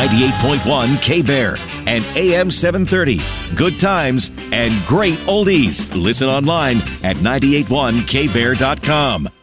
98.1 K-Bear and AM 730. Good times and great oldies. Listen online at 981kbear.com.